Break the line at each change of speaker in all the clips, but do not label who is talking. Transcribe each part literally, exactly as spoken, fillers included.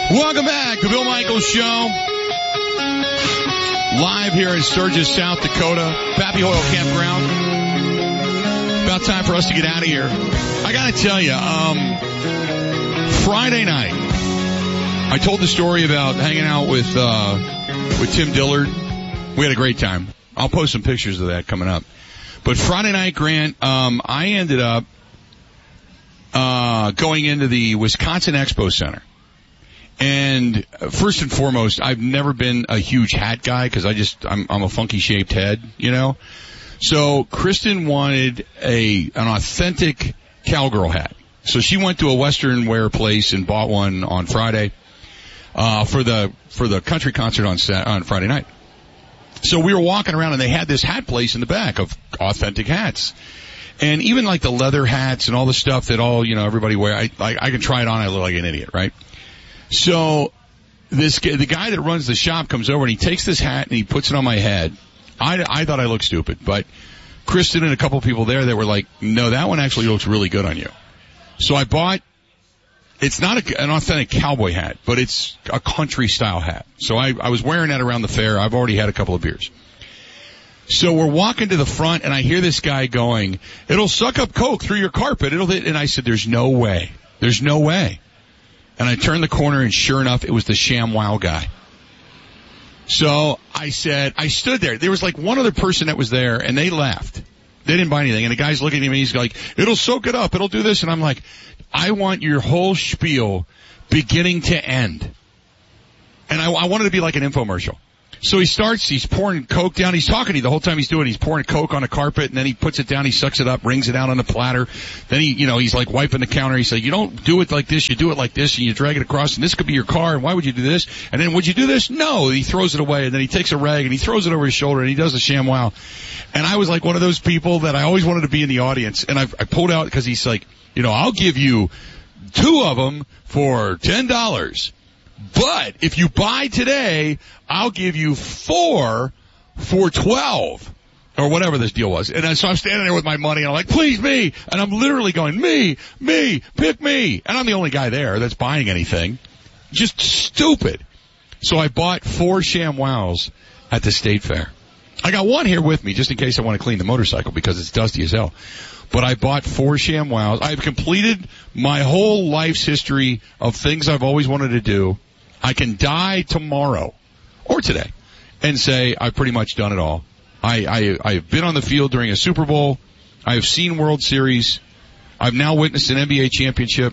Welcome back to Bill Michaels Show. Live here in Sturgis, South Dakota. Pappy Hoyle Campground. About time for us to get out of here. I gotta tell you, um, Friday night, I told the story about hanging out with, uh, with Tim Dillard. We had a great time. I'll post some pictures of that coming up. But Friday night, Grant, um, I ended up, uh, going into the Wisconsin Expo Center. And first and foremost, I've never been a huge hat guy because I just, I'm, I'm a funky shaped head, you know? So Kristen wanted a, an authentic cowgirl hat. So she went to a Western wear place and bought one on Friday, uh, for the, for the country concert on Sat- on Friday night. So we were walking around and they had this hat place in the back of authentic hats. And even like the leather hats and all the stuff that all, you know, everybody wear, I, I, I can try it on, I look like an idiot, right? So this the guy that runs the shop comes over and he takes this hat and he puts it on my head. I, I thought I looked stupid, but Kristen and a couple of people there that were like, no, that one actually looks really good on you. So I bought, it's not a, an authentic cowboy hat, but it's a country style hat. So I, I was wearing that around the fair. I've already had a couple of beers. So we're walking to the front and I hear this guy going, it'll suck up coke through your carpet. It'll, and I said, there's no way. There's no way. And I turned the corner and sure enough, it was the ShamWow guy. So I said, I stood there. There was like one other person that was there and they left. They didn't buy anything. And the guy's looking at me, he's like, it'll soak it up. It'll do this. And I'm like, I want your whole spiel beginning to end. And I, I wanted to be like an infomercial. So he starts, he's pouring Coke down, he's talking to you the whole time he's doing it, he's pouring Coke on a carpet, and then he puts it down, he sucks it up, rings it out on the platter, then he, you know, he's like wiping the counter, he's like, you don't do it like this, you do it like this, and you drag it across, and this could be your car, and why would you do this? And then, would you do this? No, he throws it away, and then he takes a rag, and he throws it over his shoulder, and he does a ShamWow. And I was like one of those people that I always wanted to be in the audience, and I, I pulled out, because he's like, you know, I'll give you two of them for ten dollars. But if you buy today, I'll give you four for twelve. Or whatever this deal was. And so I'm standing there with my money and I'm like, please me. And I'm literally going, me, me, pick me. And I'm the only guy there that's buying anything. Just stupid. So I bought four ShamWows at the State Fair. I got one here with me just in case I want to clean the motorcycle because it's dusty as hell. But I bought four ShamWows. I've completed my whole life's history of things I've always wanted to do. I can die tomorrow or today and say I've pretty much done it all. I, I, I've been on the field during a Super Bowl. I have seen World Series. I've now witnessed an N B A championship.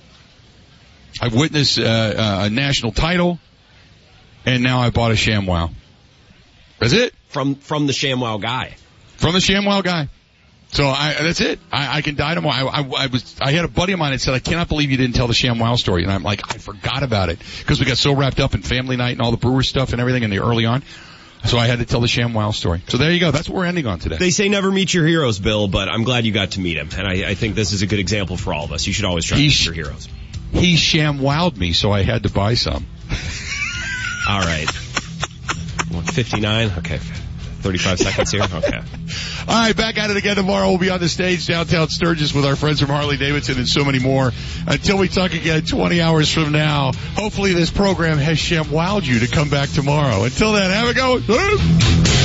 I've witnessed uh, uh, a national title. And now I bought a ShamWow. That's it.
From, from the ShamWow guy.
From the ShamWow guy. So I, that's it. I, I can die tomorrow. I, I, I was, I had a buddy of mine that said, I cannot believe you didn't tell the ShamWow story. And I'm like, I forgot about it. Because we got so wrapped up in family night and all the Brewer stuff and everything in the early on. So I had to tell the ShamWow story. So there you go. That's what we're ending on today.
They say never meet your heroes, Bill, but I'm glad you got to meet him. And I, I think this is a good example for all of us. You should always try to meet your heroes.
He ShamWowed me, so I had to buy some.
All right. What, fifty-nine? Okay. thirty-five seconds here? Okay.
All right, back at it again tomorrow. We'll be on the stage downtown Sturgis with our friends from Harley Davidson and so many more. Until we talk again twenty hours from now, hopefully this program has ShamWowed you to come back tomorrow. Until then, have a go.